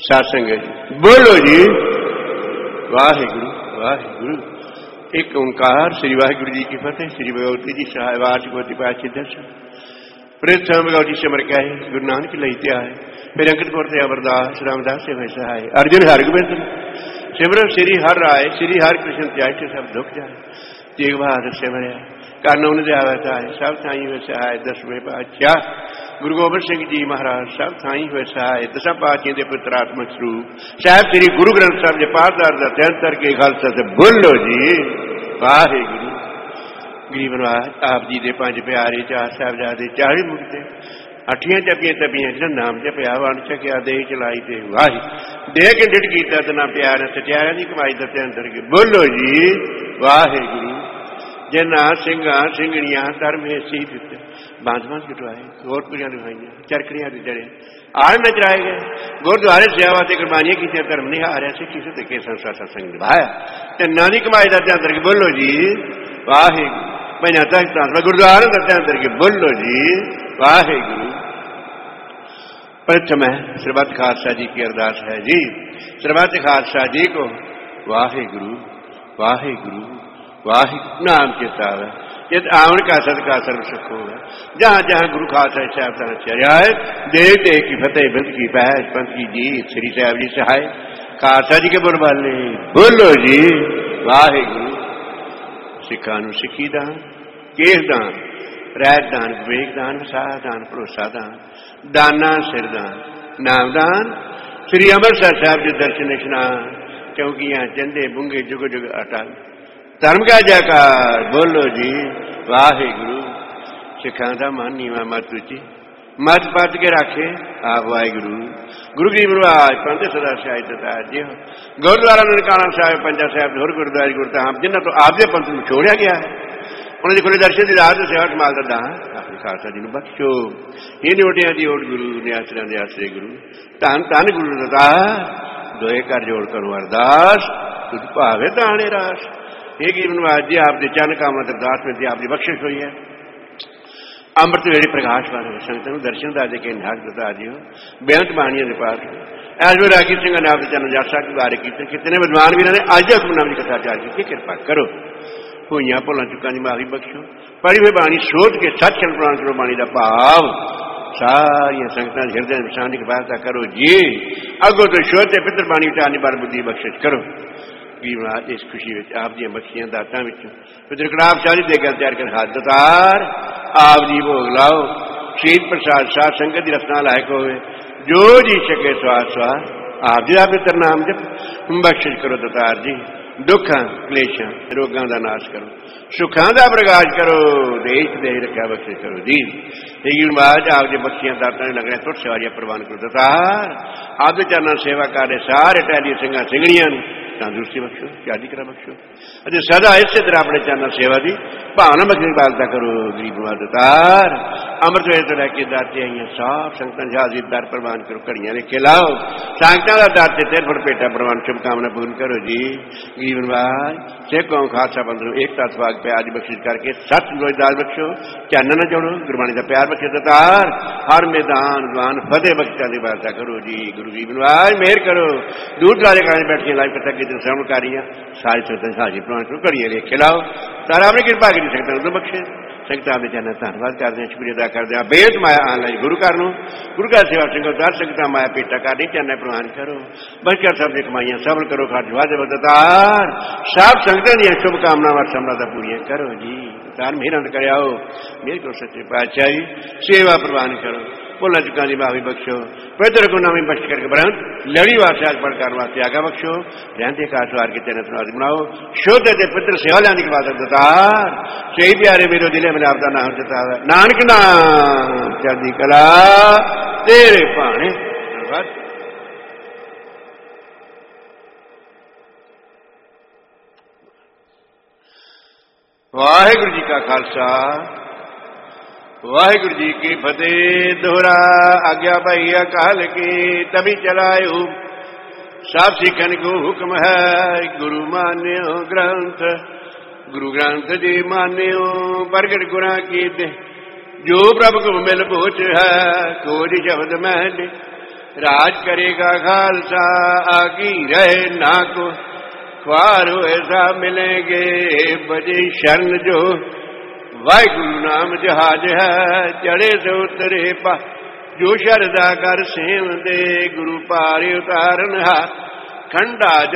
साध संगत जी बोलो जी वाहिगुरु वाहिगुरु। एक ओंकार। श्री वाहिगुरु जी की फतेह। श्री भगवती जी सहाय वाचकोति पाचि दर्शन प्रथम भगवती सिमर क्या है गुरु नानक लहित्या है। फिर अंकित कौर से अमरदास रामदास से वैसा है अर्जुन हर गोबिंद सिमर श्री हर राय श्री हर कृष्ण त्याग सब दुख जाए। तेग बहादुर सिमरया कानून देवता है सब थाई हुए सहाय। दसवें पातशाह गुरु गोबिंद सिंह जी महाराज सब थाई हुए सहाय। दसा पातशाह के पुत्रात्मक स्वरूप साहब श्री गुरु ग्रंथ साहब जी पाठदार का तैंतर के खालसा से बोलो जी वाहिगुरु। गरीब नवाज आप जी के 5 प्यारे 4 साहिबजादे 40 मुक्ते 8 जपियां तपियां जिन्हें नाम जपया वण छकिया दे चलाई ते वाहि दे के डिट कीता ते ना प्यार सत्यारा दी कमाई दते अंदर के बोलो जी वाहिगुरु। जिन्ना सिंघा सिंघणियां धर्म सी दिते बांझ बांझ कटवाए कोटपुरियां दिखाइया चरखड़ियां दी जड़े आड़ नचराए गए गुरुद्वारे सेवा से कुर्बानियां की धर्म नहीं हारिया सिखी से के संसार सत्संग निभाया ते नानी कमाई दते अंदर के बोलो जी वाहिगुरु। मैं गुरुद्वारा दते अंदर के बोलो जी वाहिगुरु। प्रथम है श्रीमद खालसा जी की अरदास है जी। श्रीमद खालसा जी को वाहिगुरु वाहिगुरु वाहिगुरु नाम चेता है ये आवन का सदका सर्व सुख होगा। जहां जहां गुरु खालसा साहब चर्या है देव देव की फतेह बंद की बहस पंथ की जीत श्री साहब जी सहाय खालसा जी के बोल वाले बोलो जी वाहिगुरु। सिखा सिखी दान केस दान रैत दान विवेक दान विसाह दान भरोसा दान दाना सिर दान नाम दान श्री अमृतसर साहब जी दर्शन स्नान क्योंकि यहाँ चंदे बुंगे जुग जुग अटल धर्म का जयकार बोलो जी वाहिगुरु। सिखा का मन नीवा मत उची मत पद के रखे आप वाहिगुरु। गुरु गरीब नवाज पंथ सदा सियाई दतार जी गुरुद्वारा ननकाना साहिब पंजा साहिब होर गुरुद्वारे गुरधाम जिन्होंने तो आपके पंथ में छोड़िया गया है उन्होंने खुले दर्शन की रात सेवा संभाल कर दान अपने खालसा जी बख्शो। ये नोटिया की ओट गुरु ने आश्रय दे आश्रय गुरु धन धन गुरु दता दोए कर जोड़ करो अरदास तुझ भावे दाने रास। ये गरीब नवाज जी आपके चरण कामत अरदास में आपकी बख्शिश हुई है। अमृत वेड़े प्रकाश वाले संगत दर्शन दादे के नाग दता दियो बेअंत बाणिया ने पाठ ऐसे रागी सिंह ने आपके चरण जासा के बारे की कितने विद्वान भी ने आज हुक्मनाम की कथा चार की कृपा करो होइया भुलां चुकां दी माफी बख्शो। पढ़ी हुई बाणी सोच के सचखंड प्रमाण करो बाणी का भाव सारिया संगतां हृदय में शांति की वार्ता करो जी। अगो तो शोध पितर बाणी उठाने बार बुद्धि बख्शिश करो। गरीब इस खुशी में आप दी बख्शियां दातां विचों पितर कड़ाब सारी देगा तैयार कर हाथ दतार आप जी भोग लाओ। शहीद प्रसाद साध संगत की रचना लायक होवे जो जी सके स्वाद स्वाद आप जी पितर नाम जप बख्शिश करो दतार जी। दुखा क्लेशा रोगां का नाश करो सुखां का प्रकाश करो देश देश रखा बख्शिश करो जी। आज आप जो बख्शियां दाता लग रहे तुट सवारियां प्रवान करो दतार आप चरणा सेवा कार्य सारे टहली सिंघा सिंघणियां तंदुरुस्ती बख्शो त्यागी करा बख्शो अरे सदा इसे तरह अपने चरणा सेवा की भावना बख्शी पालता करो। गरीब दतार अमृत वेले तो लैके दाते आई साफ संगतां हाजिर दर प्रवान करो घड़ियां लेके लाओ संगतां का दाते तेरे फुट पेटा प्रवान शुभकामना पूर्ण करो जी। गरीब नवाज सिख कौम खालसा पंथ एकता स्वाग प्यार बख्शिश करके सच रोजगार बख्शो चैन न जोड़ो गुरबाणी का प्यार बख्शे दतार हर मैदान जवान फतेह बख्शा की वार्ता करो जी। गुरु गरीब नवाज मेहर करो दूर दराजे काने बैठिए लाइव कथा श्रवणकारियां सारी संगतां हाजिर प्रवान करो घड़ियां लेके लाओ सारा अपनी कृपा की सकता तो बख्शे संगतां आपने चैनल धन्यवाद करते हैं शुक्रिया अदा करते हैं बेद माया ऑनलाइन गुरु कर लो गुरु का सेवा संगत संगतां माया पेटा कर नहीं चैनल प्रवान करो बचकर सब कमाइयां सफल करो खर्च वादे बदतार सब संगतां दी शुभकामनावां समृद्ध पूरी करो जी। दान मेहनत कर आओ मेरे को सच्चे पातशाही सेवा प्रवान करो भुलां चुकां दी माफी बख्शो पवित्र गुनाह में बख्श करके ब्रह्म लड़ी वास्ते पढ़कार वास्ते आगा बख्शो रहते का सवार के चरण सुनाद बनाओ शुद्ध ते पवित्र सेवा लाने की बात दतार सही प्यारे मेरे दिले में आपका नाम जता नानक नाम चढ़दी कला तेरे भाने। धन्यवाद। वाहिगुरु जी का खालसा वाहिगुरु जी की फतेह। दोहरा आज्ञा भाई अकाल की तभी चलायो सब सिखन को हुक्म है गुरु मान्यो ग्रंथ गुरु ग्रंथ जी मान्यो प्रगट गुणा की जो प्रभु को मिल पहुंच है कोई शब्द महल राज करेगा खालसा आगी रहे ना को ख्वार हो ऐसा मिलेंगे बजे शरण जो वाहिगुरु नाम जहाज है चढ़े से उतरे पा जो शरदा कर सेव दे गुरु पारे उतारन हा ठंडा